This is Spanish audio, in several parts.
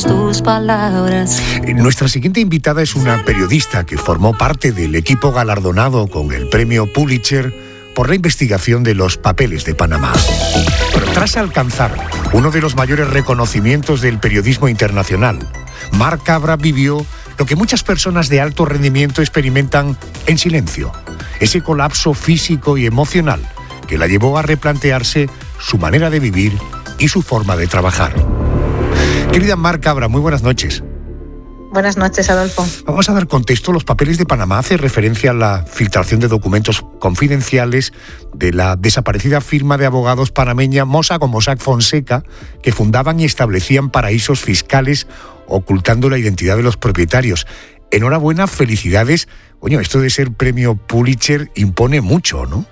tus palabras. Nuestra siguiente invitada es una periodista que formó parte del equipo galardonado con el premio Pulitzer por la investigación de los papeles de Panamá. Pero tras alcanzar uno de los mayores reconocimientos del periodismo internacional, Mar Cabra vivió lo que muchas personas de alto rendimiento experimentan en silencio, ese colapso físico y emocional que la llevó a replantearse su manera de vivir y su forma de trabajar. Querida Mar Cabra, muy buenas noches. Buenas noches, Adolfo. Vamos a dar contexto. Los papeles de Panamá hace referencia a la filtración de documentos confidenciales de la desaparecida firma de abogados panameña Mossack o Mossack Fonseca, que fundaban y establecían paraísos fiscales ocultando la identidad de los propietarios. Enhorabuena, felicidades. Coño, esto de ser premio Pulitzer impone mucho, ¿no?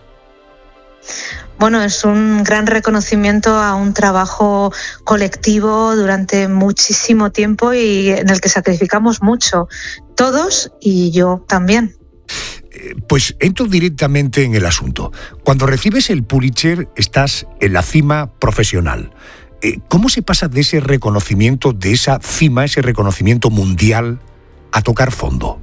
Bueno, es un gran reconocimiento a un trabajo colectivo durante muchísimo tiempo y en el que sacrificamos mucho, todos y yo también. Pues entro directamente en el asunto. Cuando recibes el Pulitzer estás en la cima profesional. ¿Cómo se pasa de ese reconocimiento, de esa cima, ese reconocimiento mundial, a tocar fondo?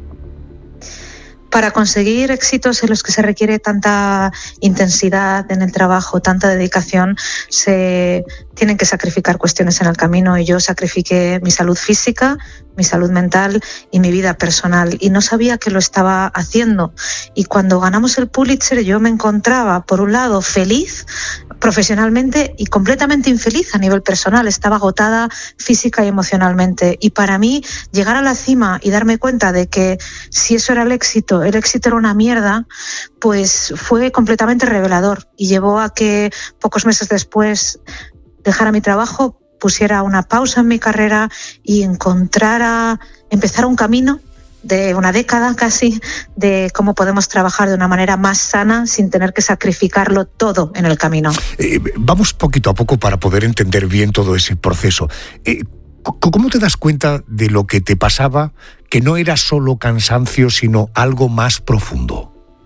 Para conseguir éxitos en los que se requiere tanta intensidad en el trabajo, tanta dedicación, se tienen que sacrificar cuestiones en el camino y yo sacrifiqué mi salud física, mi salud mental y mi vida personal y no sabía que lo estaba haciendo. Y cuando ganamos el Pulitzer yo me encontraba, por un lado, feliz profesionalmente y completamente infeliz a nivel personal. Estaba agotada física y emocionalmente. Y para mí, llegar a la cima y darme cuenta de que si eso era el éxito era una mierda, pues fue completamente revelador y llevó a que pocos meses después dejara mi trabajo, pusiera una pausa en mi carrera y empezara un camino de una década casi de cómo podemos trabajar de una manera más sana sin tener que sacrificarlo todo en el camino. Vamos poquito a poco para poder entender bien todo ese proceso. ¿Cómo te das cuenta de lo que te pasaba, que no era solo cansancio, sino algo más profundo?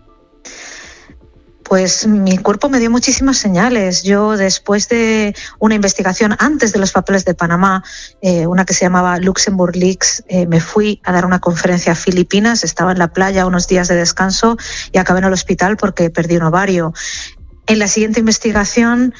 Pues mi cuerpo me dio muchísimas señales. Yo, después de una investigación antes de los papeles de Panamá, una que se llamaba Luxembourg Leaks, me fui a dar una conferencia a Filipinas, estaba en la playa unos días de descanso y acabé en el hospital porque perdí un ovario. En la siguiente investigación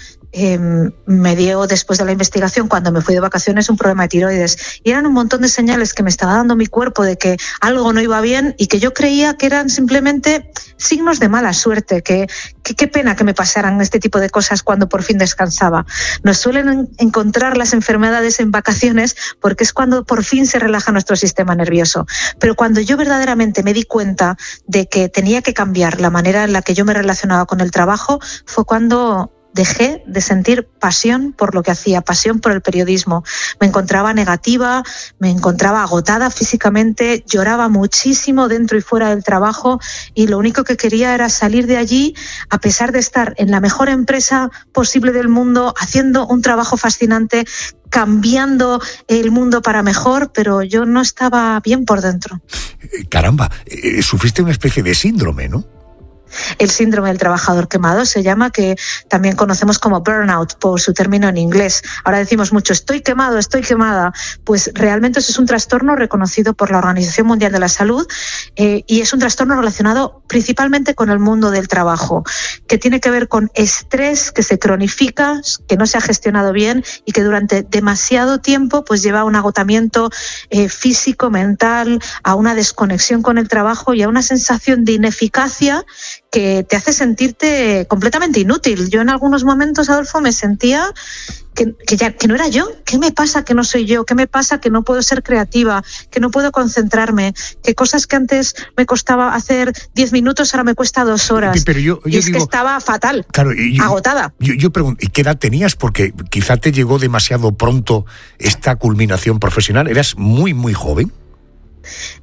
me dio, después de la investigación, cuando me fui de vacaciones, un problema de tiroides. Y eran un montón de señales que me estaba dando mi cuerpo de que algo no iba bien y que yo creía que eran simplemente signos de mala suerte, que qué pena que me pasaran este tipo de cosas cuando por fin descansaba. Nos suelen encontrar las enfermedades en vacaciones porque es cuando por fin se relaja nuestro sistema nervioso. Pero cuando yo verdaderamente me di cuenta de que tenía que cambiar la manera en la que yo me relacionaba con el trabajo, fue cuando dejé de sentir pasión por lo que hacía, pasión por el periodismo. Me encontraba negativa, me encontraba agotada físicamente, lloraba muchísimo dentro y fuera del trabajo y lo único que quería era salir de allí, a pesar de estar en la mejor empresa posible del mundo, haciendo un trabajo fascinante, cambiando el mundo para mejor, pero yo no estaba bien por dentro. Caramba, sufriste una especie de síndrome, ¿no? El síndrome del trabajador quemado se llama, que también conocemos como burnout por su término en inglés. Ahora decimos mucho, estoy quemado, estoy quemada. Pues realmente eso es un trastorno reconocido por la Organización Mundial de la Salud y es un trastorno relacionado principalmente con el mundo del trabajo, que tiene que ver con estrés que se cronifica, que no se ha gestionado bien y que durante demasiado tiempo pues lleva a un agotamiento físico, mental, a una desconexión con el trabajo y a una sensación de ineficacia que te hace sentirte completamente inútil. Yo en algunos momentos, Adolfo, me sentía que no era yo. ¿Qué me pasa que no soy yo? ¿Qué me pasa que no puedo ser creativa? Que no puedo concentrarme. Que cosas que antes me costaba hacer 10 minutos ahora me cuesta 2 horas. Pero yo digo, que estaba fatal, claro, agotada. Yo pregunto, ¿y qué edad tenías? Porque quizá te llegó demasiado pronto esta culminación profesional. ¿Eras muy, muy joven?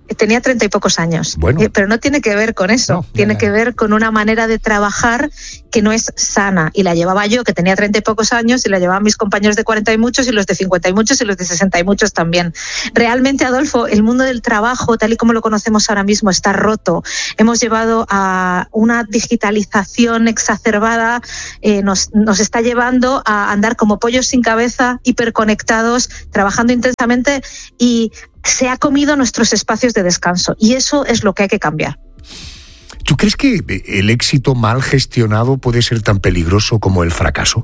Tenía 30 y pocos años, bueno, pero no tiene que ver con eso, tiene que ver con una manera de trabajar que no es sana, y la llevaba yo, que tenía 30 y pocos años, y la llevaban mis compañeros de 40 y muchos, y los de 50 y muchos, y los de 60 y muchos también. Realmente, Adolfo, el mundo del trabajo, tal y como lo conocemos ahora mismo, está roto. Hemos llevado a una digitalización exacerbada, nos está llevando a andar como pollos sin cabeza, hiperconectados, trabajando intensamente, y se ha comido nuestros espacios de descanso, y eso es lo que hay que cambiar. ¿Tú crees que el éxito mal gestionado puede ser tan peligroso como el fracaso?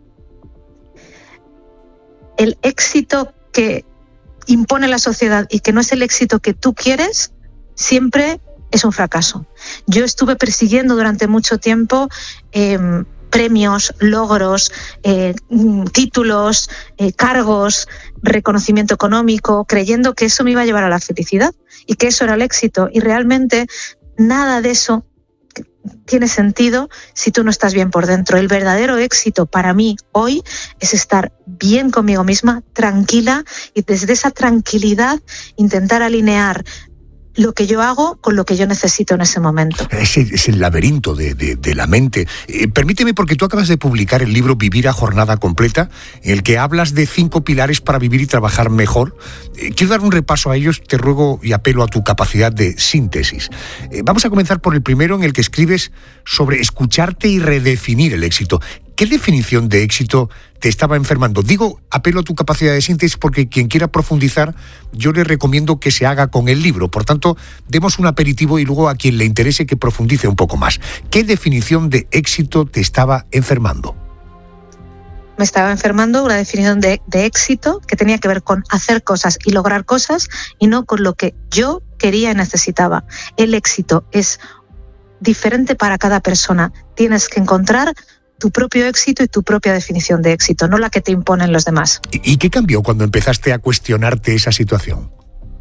El éxito que impone la sociedad y que no es el éxito que tú quieres, siempre es un fracaso. Yo estuve persiguiendo durante mucho tiempo premios, logros, títulos, cargos, reconocimiento económico, creyendo que eso me iba a llevar a la felicidad y que eso era el éxito. Y realmente nada de eso tiene sentido si tú no estás bien por dentro. El verdadero éxito para mí hoy es estar bien conmigo misma, tranquila, y desde esa tranquilidad intentar alinear lo que yo hago con lo que yo necesito en ese momento. Es el laberinto de la mente. Permíteme, porque tú acabas de publicar el libro Vivir a Jornada Completa, en el que hablas de 5 pilares para vivir y trabajar mejor. Quiero dar un repaso a ellos, te ruego y apelo a tu capacidad de síntesis. Vamos a comenzar por el primero, en el que escribes sobre escucharte y redefinir el éxito. ¿Qué definición de éxito te estaba enfermando? Digo, apelo a tu capacidad de síntesis porque quien quiera profundizar, yo le recomiendo que se haga con el libro. Por tanto, demos un aperitivo y luego a quien le interese que profundice un poco más. ¿Qué definición de éxito te estaba enfermando? Me estaba enfermando una definición de éxito que tenía que ver con hacer cosas y lograr cosas, y no con lo que yo quería y necesitaba. El éxito es diferente para cada persona. Tienes que encontrar tu propio éxito y tu propia definición de éxito, no la que te imponen los demás. ¿Y qué cambió cuando empezaste a cuestionarte esa situación?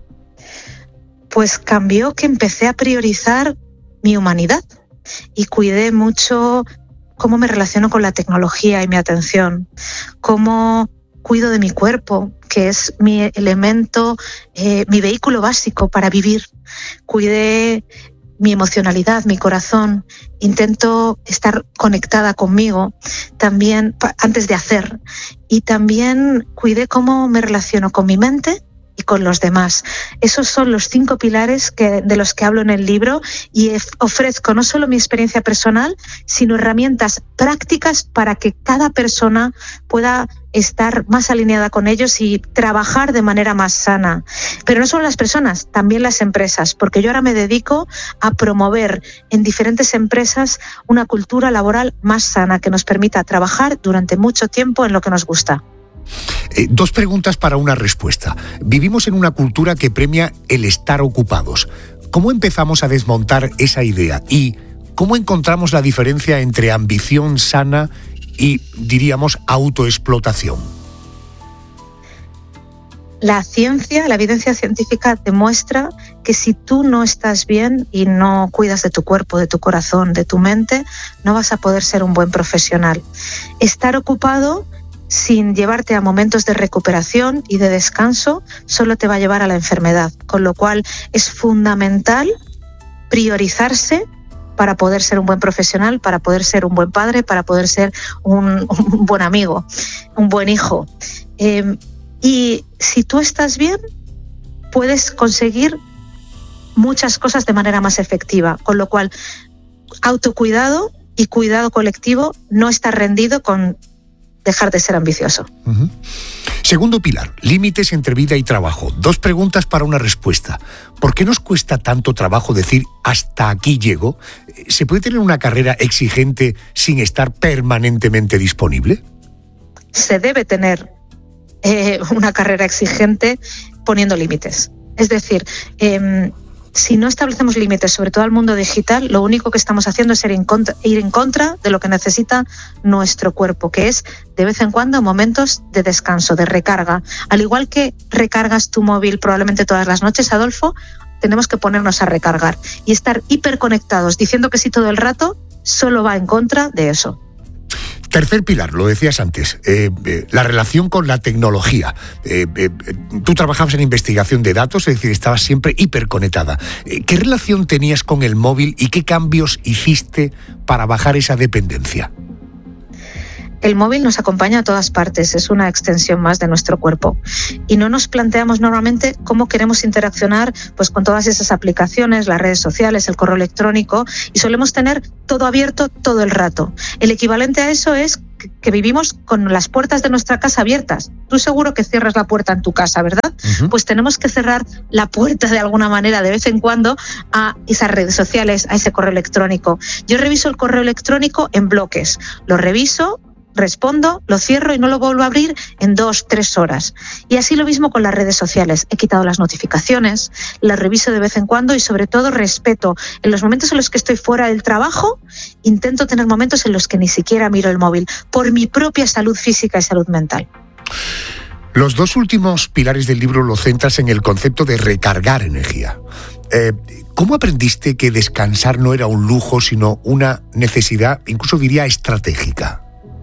Pues cambió que empecé a priorizar mi humanidad y cuidé mucho cómo me relaciono con la tecnología y mi atención, cómo cuido de mi cuerpo, que es mi elemento, mi vehículo básico para vivir. Cuidé mi emocionalidad, mi corazón. Intento estar conectada conmigo también antes de hacer. Y también cuidé cómo me relaciono con mi mente y con los demás. Esos son los 5 pilares de los que hablo en el libro, y ofrezco no solo mi experiencia personal, sino herramientas prácticas para que cada persona pueda estar más alineada con ellos y trabajar de manera más sana. Pero no solo las personas, también las empresas, porque yo ahora me dedico a promover en diferentes empresas una cultura laboral más sana que nos permita trabajar durante mucho tiempo en lo que nos gusta. 2 preguntas para una respuesta. Vivimos en una cultura que premia el estar ocupados. ¿Cómo empezamos a desmontar esa idea? ¿Y cómo encontramos la diferencia entre ambición sana y, diríamos, autoexplotación? La ciencia, la evidencia científica demuestra que si tú no estás bien y no cuidas de tu cuerpo, de tu corazón, de tu mente, no vas a poder ser un buen profesional. Estar ocupado sin llevarte a momentos de recuperación y de descanso solo te va a llevar a la enfermedad, con lo cual es fundamental priorizarse para poder ser un buen profesional, para poder ser un buen padre, para poder ser un buen amigo, un buen hijo. Y si tú estás bien, puedes conseguir muchas cosas de manera más efectiva, con lo cual autocuidado y cuidado colectivo, no estar rendido con dejar de ser ambicioso. Uh-huh. Segundo pilar, límites entre vida y trabajo. 2 preguntas para una respuesta. ¿Por qué nos cuesta tanto trabajo decir hasta aquí llego? ¿Se puede tener una carrera exigente sin estar permanentemente disponible? Se debe tener una carrera exigente poniendo límites. Es decir, si no establecemos límites, sobre todo al mundo digital, lo único que estamos haciendo es ir en contra de lo que necesita nuestro cuerpo, que es de vez en cuando momentos de descanso, de recarga. Al igual que recargas tu móvil probablemente todas las noches, Adolfo, tenemos que ponernos a recargar, y estar hiperconectados diciendo que sí todo el rato solo va en contra de eso. Tercer pilar, lo decías antes, la relación con la tecnología. Tú trabajabas en investigación de datos, es decir, estabas siempre hiperconectada. ¿Qué relación tenías con el móvil y qué cambios hiciste para bajar esa dependencia? El móvil nos acompaña a todas partes, es una extensión más de nuestro cuerpo y no nos planteamos normalmente cómo queremos interaccionar pues con todas esas aplicaciones, las redes sociales, el correo electrónico, y solemos tener todo abierto todo el rato. El equivalente a eso es que vivimos con las puertas de nuestra casa abiertas. Tú seguro que cierras la puerta en tu casa, ¿verdad? Uh-huh. Pues tenemos que cerrar la puerta de alguna manera de vez en cuando a esas redes sociales, a ese correo electrónico. Yo reviso el correo electrónico en bloques, lo reviso, respondo, lo cierro y no lo vuelvo a abrir en 2-3 horas. Y así lo mismo con las redes sociales. He quitado las notificaciones, las reviso de vez en cuando y sobre todo respeto. En los momentos en los que estoy fuera del trabajo, intento tener momentos en los que ni siquiera miro el móvil, por mi propia salud física y salud mental. Los dos últimos pilares del libro lo centras en el concepto de recargar energía. ¿Cómo aprendiste que descansar no era un lujo, sino una necesidad, incluso diría estratégica?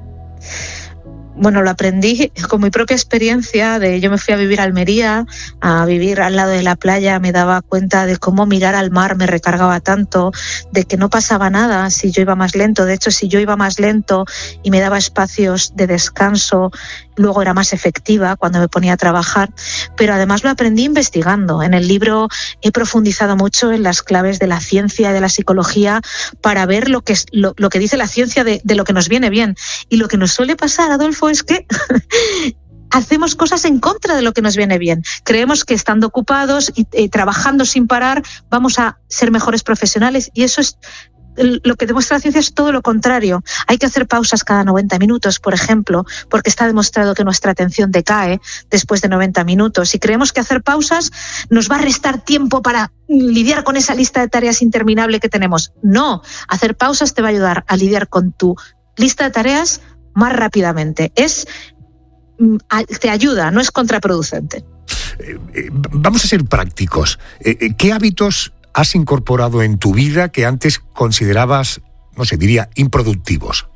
Bueno, lo aprendí con mi propia experiencia. Yo me fui a vivir a Almería, a vivir al lado de la playa. Me daba cuenta de cómo mirar al mar me recargaba tanto, de que no pasaba nada si yo iba más lento. De hecho, si yo iba más lento y me daba espacios de descanso, luego era más efectiva cuando me ponía a trabajar. Pero además lo aprendí investigando. En el libro he profundizado mucho en las claves de la ciencia y de la psicología para ver lo que dice la ciencia de lo que nos viene bien. Y lo que nos suele pasar, Adolfo, es que hacemos cosas en contra de lo que nos viene bien. Creemos que estando ocupados y trabajando sin parar vamos a ser mejores profesionales, y eso es lo que demuestra la ciencia, es todo lo contrario. Hay que hacer pausas cada 90 minutos, por ejemplo, porque está demostrado que nuestra atención decae después de 90 minutos. Si creemos que hacer pausas nos va a restar tiempo para lidiar con esa lista de tareas interminable que tenemos, no. Hacer pausas te va a ayudar a lidiar con tu lista de tareas más rápidamente. Te ayuda, no es contraproducente. Vamos a ser prácticos. ¿Qué hábitos has incorporado en tu vida que antes considerabas, no sé, diría, improductivos?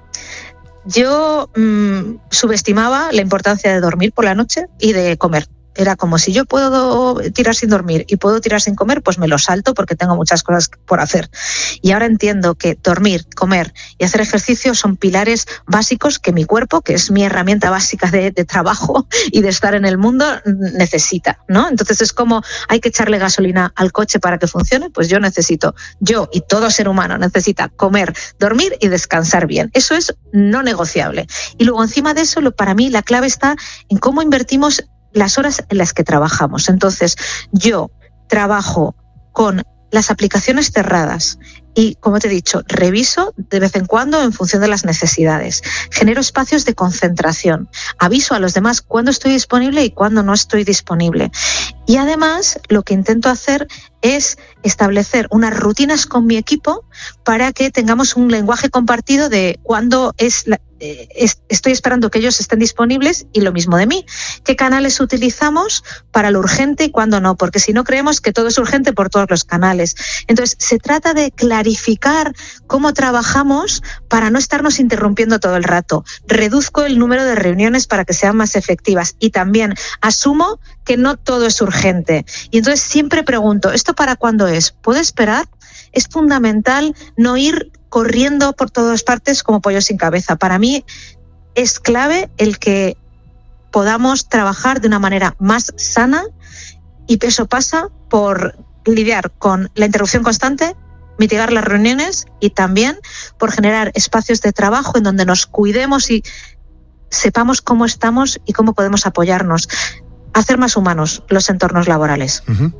Yo subestimaba la importancia de dormir por la noche y de comer. Era como, si yo puedo tirar sin dormir y puedo tirar sin comer, pues me lo salto porque tengo muchas cosas por hacer. Y ahora entiendo que dormir, comer y hacer ejercicio son pilares básicos que mi cuerpo, que es mi herramienta básica de trabajo y de estar en el mundo, necesita, ¿no? Entonces es como, hay que echarle gasolina al coche para que funcione. Pues yo y todo ser humano necesita comer, dormir y descansar bien. Eso es no negociable. Y luego encima de eso, para mí la clave está en cómo invertimos las horas en las que trabajamos. Entonces, yo trabajo con las aplicaciones cerradas y, como te he dicho, reviso de vez en cuando en función de las necesidades. Genero espacios de concentración. Aviso a los demás cuándo estoy disponible y cuándo no estoy disponible. Y además, lo que intento hacer es establecer unas rutinas con mi equipo para que tengamos un lenguaje compartido de cuándo estoy esperando que ellos estén disponibles, y lo mismo de mí. ¿Qué canales utilizamos para lo urgente y cuándo no? Porque si no, creemos que todo es urgente por todos los canales. Entonces, se trata de clarificar cómo trabajamos para no estarnos interrumpiendo todo el rato. Reduzco el número de reuniones para que sean más efectivas y también asumo que no todo es urgente. Y entonces siempre pregunto, ¿esto para cuándo es? ¿Puedo esperar? Es fundamental no ir corriendo por todas partes como pollo sin cabeza. Para mí es clave el que podamos trabajar de una manera más sana, y eso pasa por lidiar con la interrupción constante, mitigar las reuniones y también por generar espacios de trabajo en donde nos cuidemos y sepamos cómo estamos y cómo podemos apoyarnos. Hacer más humanos los entornos laborales. Uh-huh.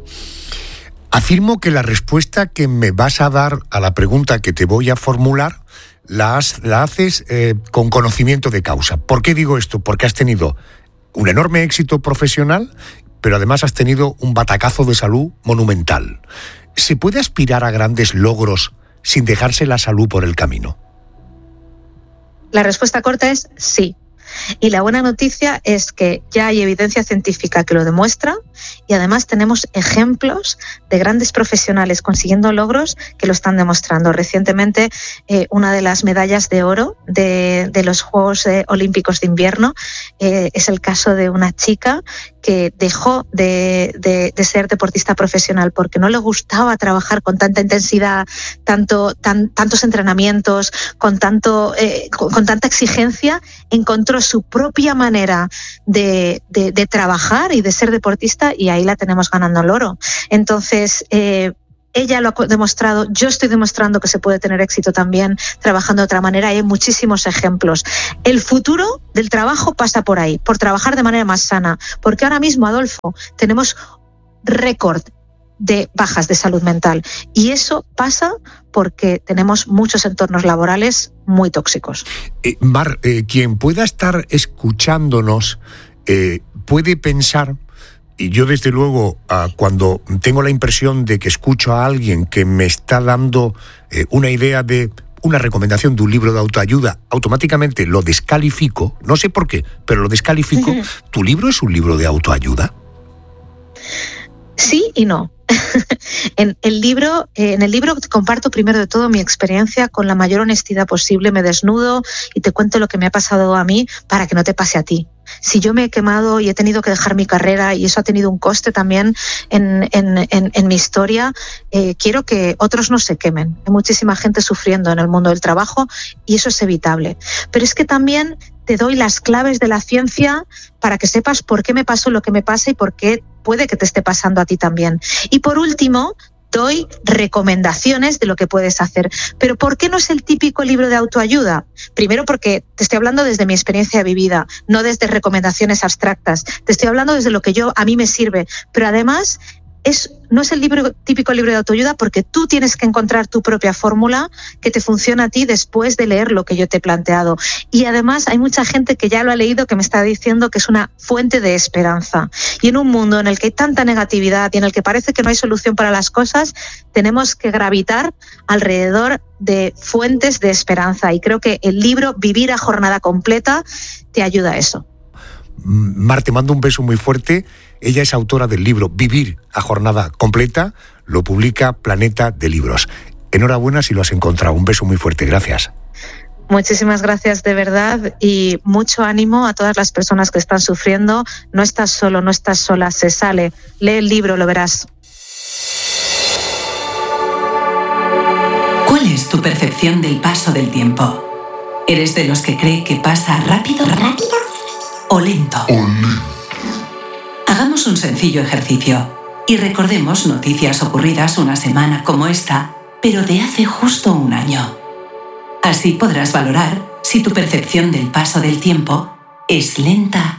Afirmo que la respuesta que me vas a dar a la pregunta que te voy a formular la haces con conocimiento de causa. ¿Por qué digo esto? Porque has tenido un enorme éxito profesional, pero además has tenido un batacazo de salud monumental. ¿Se puede aspirar a grandes logros sin dejarse la salud por el camino? La respuesta corta es sí. Y la buena noticia es que ya hay evidencia científica que lo demuestra y además tenemos ejemplos de grandes profesionales consiguiendo logros que lo están demostrando. Recientemente, una de las medallas de oro de los Juegos Olímpicos de Invierno es el caso de una chica que dejó de ser deportista profesional porque no le gustaba trabajar con tanta intensidad, tantos entrenamientos, con tanta exigencia. Encontró su propia manera de trabajar y de ser deportista y ahí la tenemos ganando el oro. Entonces, ella lo ha demostrado, yo estoy demostrando que se puede tener éxito también trabajando de otra manera y hay muchísimos ejemplos. El futuro del trabajo pasa por ahí, por trabajar de manera más sana, porque ahora mismo, Adolfo, tenemos récord de bajas de salud mental y eso pasa porque tenemos muchos entornos laborales muy tóxicos. Mar, quien pueda estar escuchándonos puede pensar, y yo desde luego cuando tengo la impresión de que escucho a alguien que me está dando una idea de una recomendación de un libro de autoayuda, automáticamente lo descalifico, no sé por qué, pero lo descalifico. ¿Tu libro es un libro de autoayuda? Sí y no. En el libro comparto primero de todo mi experiencia con la mayor honestidad posible, me desnudo y te cuento lo que me ha pasado a mí para que no te pase a ti. Si yo me he quemado y he tenido que dejar mi carrera y eso ha tenido un coste también en mi historia, quiero que otros no se quemen. Hay muchísima gente sufriendo en el mundo del trabajo y eso es evitable. Pero es que también te doy las claves de la ciencia para que sepas por qué me pasó lo que me pasa y por qué puede que te esté pasando a ti también. Y por último, doy recomendaciones de lo que puedes hacer. Pero ¿por qué no es el típico libro de autoayuda? Primero porque te estoy hablando desde mi experiencia vivida, no desde recomendaciones abstractas. Te estoy hablando desde lo que a mí me sirve. Pero además no es el típico libro de autoayuda porque tú tienes que encontrar tu propia fórmula que te funcione a ti después de leer lo que yo te he planteado. Y además hay mucha gente que ya lo ha leído que me está diciendo que es una fuente de esperanza. Y en un mundo en el que hay tanta negatividad y en el que parece que no hay solución para las cosas, tenemos que gravitar alrededor de fuentes de esperanza. Y creo que el libro Vivir a Jornada Completa te ayuda a eso. Mar, te mando un beso muy fuerte. Ella es autora del libro Vivir a Jornada Completa, lo publica Planeta de Libros. Enhorabuena si lo has encontrado. Un beso muy fuerte, gracias. Muchísimas gracias de verdad y mucho ánimo a todas las personas que están sufriendo. No estás solo, no estás sola, se sale. Lee el libro, lo verás. ¿Cuál es tu percepción del paso del tiempo? ¿Eres de los que cree que pasa rápido o lento? Hagamos un sencillo ejercicio y recordemos noticias ocurridas una semana como esta, pero de hace justo un año. Así podrás valorar si tu percepción del paso del tiempo es lenta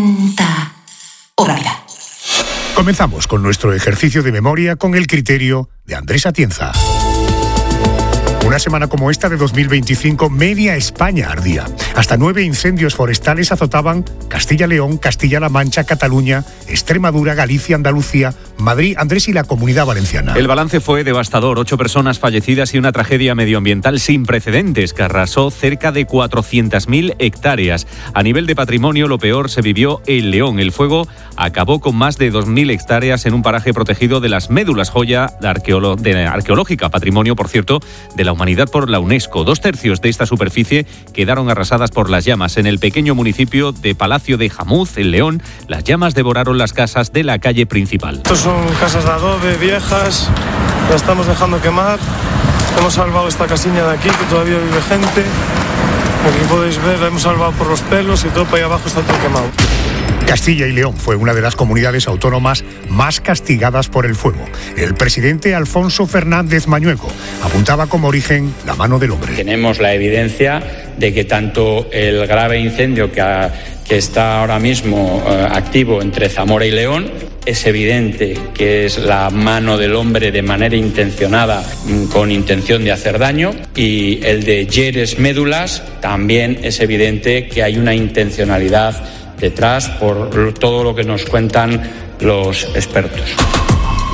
o rápida. Comenzamos con nuestro ejercicio de memoria con el criterio de Andrés Atienza. Una semana como esta de 2025, media España ardía. Hasta 9 incendios forestales azotaban Castilla-León, Castilla-La Mancha, Cataluña, Extremadura, Galicia, Andalucía, Madrid, Andrés y la Comunidad Valenciana. El balance fue devastador, 8 personas fallecidas y una tragedia medioambiental sin precedentes que arrasó cerca de 400.000 hectáreas. A nivel de patrimonio, lo peor se vivió en León. El fuego acabó con más de 2.000 hectáreas en un paraje protegido de las Médulas, joya arqueológica, patrimonio, por cierto, de la humanidad por la UNESCO. 2/3 de esta superficie quedaron arrasadas por las llamas. En el pequeño municipio de Palacio de Jamuz, en León, las llamas devoraron las casas de la calle principal. Estos son casas de adobe viejas, las estamos dejando quemar. Hemos salvado esta casilla de aquí, que todavía vive gente. Aquí podéis ver, la hemos salvado por los pelos y todo para allá abajo está todo quemado. Castilla y León fue una de las comunidades autónomas más castigadas por el fuego. El presidente Alfonso Fernández Mañueco apuntaba como origen la mano del hombre. Tenemos la evidencia de que tanto el grave incendio que está ahora mismo activo entre Zamora y León, es evidente que es la mano del hombre de manera intencionada, con intención de hacer daño, y el de Lleres Médulas también es evidente que hay una intencionalidad detrás por todo lo que nos cuentan los expertos.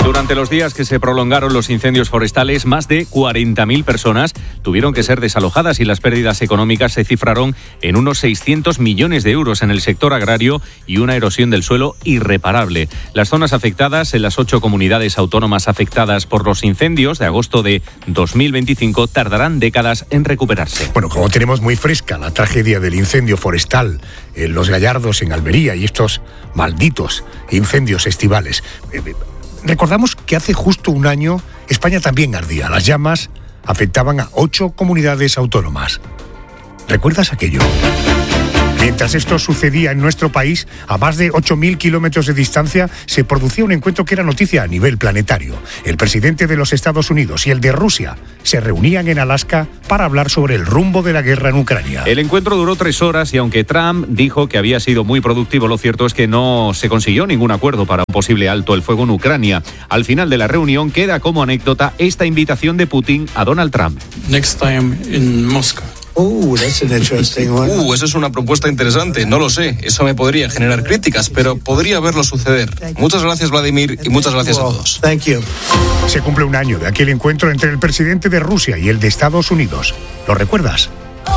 Durante los días que se prolongaron los incendios forestales, más de 40.000 personas tuvieron que ser desalojadas y las pérdidas económicas se cifraron en unos 600 millones de euros en el sector agrario y una erosión del suelo irreparable. Las zonas afectadas en las 8 comunidades autónomas afectadas por los incendios de agosto de 2025 tardarán décadas en recuperarse. Bueno, como tenemos muy fresca la tragedia del incendio forestal en Los Gallardos, en Almería, y estos malditos incendios estivales, recordamos que hace justo un año España también ardía. Las llamas afectaban a 8 comunidades autónomas. ¿Recuerdas aquello? Mientras esto sucedía en nuestro país, a más de 8.000 kilómetros de distancia, se producía un encuentro que era noticia a nivel planetario. El presidente de los Estados Unidos y el de Rusia se reunían en Alaska para hablar sobre el rumbo de la guerra en Ucrania. El encuentro duró 3 horas y aunque Trump dijo que había sido muy productivo, lo cierto es que no se consiguió ningún acuerdo para un posible alto el fuego en Ucrania. Al final de la reunión queda como anécdota esta invitación de Putin a Donald Trump. Next time in Moscow. That's an interesting one. Eso es una propuesta interesante, no lo sé. Eso me podría generar críticas, pero podría verlo suceder. Muchas gracias, Vladimir, y muchas gracias a todos. Thank you. Se cumple un año de aquel encuentro entre el presidente de Rusia y el de Estados Unidos. ¿Lo recuerdas?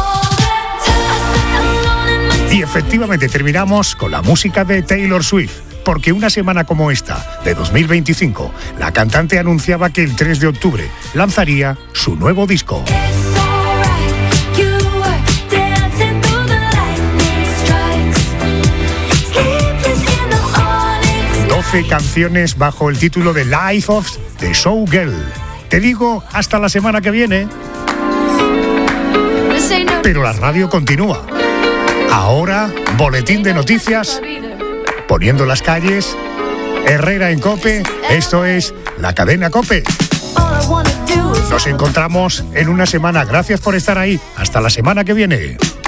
Y efectivamente terminamos con la música de Taylor Swift. Porque una semana como esta, de 2025, la cantante anunciaba que el 3 de octubre lanzaría su nuevo disco. 12 canciones bajo el título de Life of the Showgirl. Te digo hasta la semana que viene. Pero la radio continúa. Ahora, boletín de noticias, poniendo las calles, Herrera en COPE, esto es la cadena COPE. Nos encontramos en una semana. Gracias por estar ahí. Hasta la semana que viene.